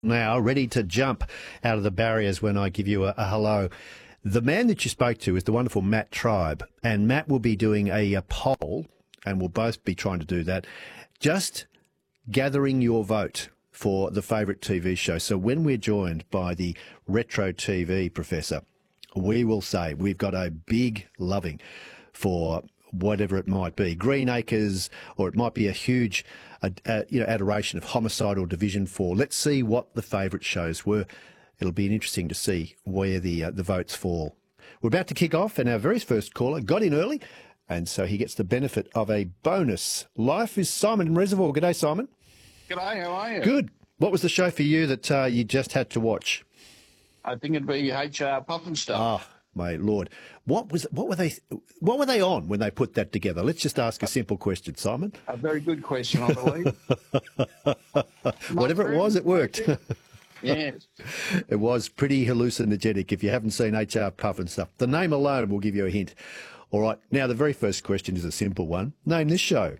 Now, ready to jump out of the barriers when I give you a hello. The man that you spoke to is the wonderful Matt Tribe, and Matt will be doing a poll, and we'll both be trying to do that, just gathering your vote for the favourite TV show. So when we're joined by the Retro TV professor, we will say we've got a big loving for whatever it might be, Green Acres, or it might be a huge adoration of Homicide or Division 4. Let's see what the favourite shows were. It'll be interesting to see where the votes fall. We're about to kick off, and our very first caller got in early, and so he gets the benefit of a bonus. Life is Simon in Reservoir. G'day, Simon. G'day, how are you? Good. What was the show for you that you just had to watch? I think it'd be HR Pufnstuf. Ah, my Lord. What were they on when they put that together? Let's just ask a simple question, Simon. A very good question, I believe. Whatever it was, it worked. Yes. It was pretty hallucinogenic if you haven't seen HR Pufnstuf. The name alone will give you a hint. All right, now the very first question is a simple one. Name this show.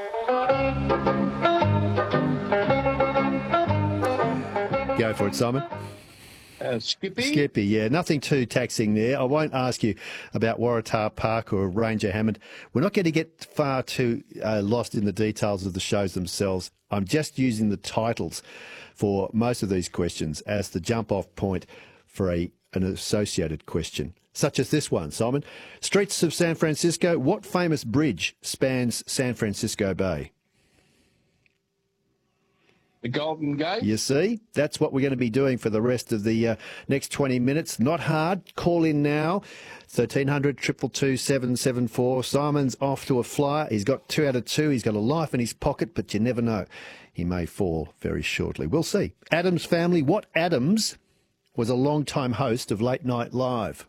Go for it, Simon. Skippy? Skippy, yeah. Nothing too taxing there. I won't ask you about Waratah Park or Ranger Hammond. We're not going to get far too lost in the details of the shows themselves. I'm just using the titles for most of these questions as the jump-off point for an associated question, such as this one, Simon. Streets of San Francisco. What famous bridge spans San Francisco Bay? The Golden Gate? You see, that's what we're going to be doing for the rest of the next 20 minutes. Not hard. Call in now, 1300 222 774. Simon's off to a flyer. He's got 2 out of 2. He's got a life in his pocket, but you never know. He may fall very shortly. We'll see. Addams Family. What Addams was a long-time host of Late Night Live?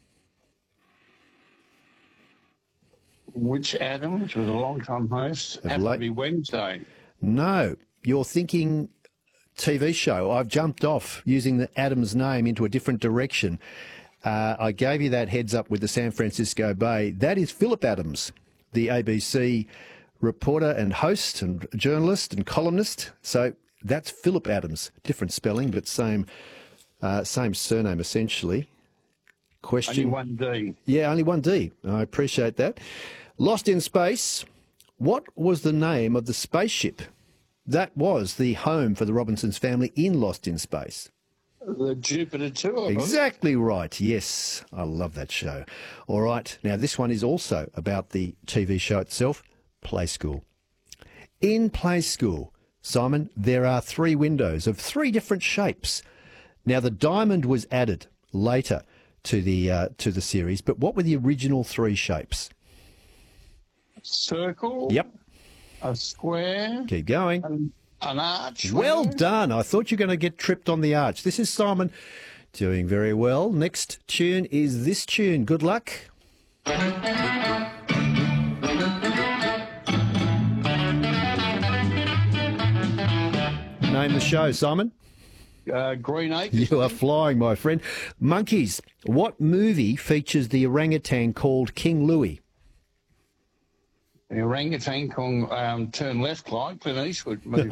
Which Adams was a long-time host? Have to be Wednesday. No. You're thinking TV show. I've jumped off using the Adams name into a different direction. I gave you that heads up with the San Francisco Bay. That is Phillip Adams, the ABC reporter and host and journalist and columnist. So that's Phillip Adams. Different spelling, but same surname essentially. Question. Only one D. Yeah, only one D. I appreciate that. Lost in Space. What was the name of the spaceship that was the home for the Robinsons family in Lost in Space? The Jupiter 2. Exactly right. Yes, I love that show. All right. Now, this one is also about the TV show itself, Play School. In Play School, Simon, there are 3 windows of 3 different shapes. Now, the diamond was added later to the series, but what were the original 3 shapes? Circle. Yep. A square. Keep going. An arch. Well done. I thought you were going to get tripped on the arch. This is Simon doing very well. Next tune is this tune. Good luck. Name the show, Simon. Green Acres. You are flying, my friend. Monkeys. What movie features the orangutan called King Louie? The orangutan turn left like Clint Eastwood movie.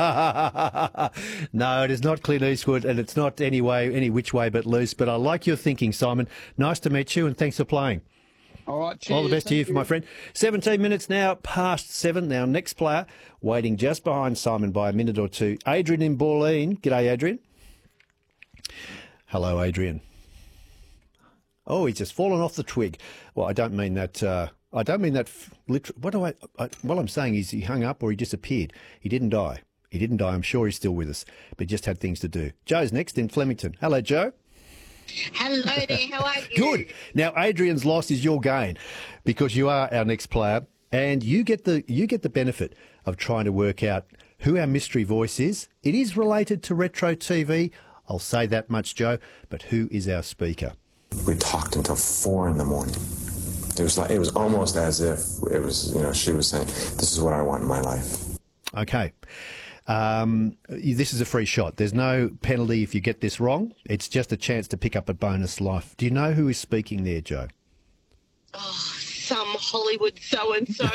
No, it is not Clint Eastwood, and it's not any which way but loose. But I like your thinking, Simon. Nice to meet you, and thanks for playing. All right, cheers. All the best to you, my friend. 17 minutes now, past 7. Now, next player, waiting just behind Simon by a minute or two. Adrian in Bauline. G'day, Adrian. Hello, Adrian. Oh, he's just fallen off the twig. Well, I don't mean that... I don't mean that literally. What I'm saying is he hung up or he disappeared. He didn't die. He didn't die. I'm sure he's still with us, but he just had things to do. Joe's next in Flemington. Hello, Joe. Hello there. How are you? Good. Now, Adrian's loss is your gain because you are our next player, and you get the benefit of trying to work out who our mystery voice is. It is related to Retro TV. I'll say that much, Joe. But who is our speaker? We talked until 4 in the morning. It was almost as if it was, she was saying, this is what I want in my life. Okay. This is a free shot. There's no penalty if you get this wrong. It's just a chance to pick up a bonus life. Do you know who is speaking there, Joe? Oh, some Hollywood so-and-so.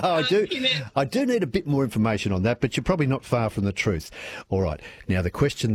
I do need a bit more information on that, but you're probably not far from the truth. All right. Now, the question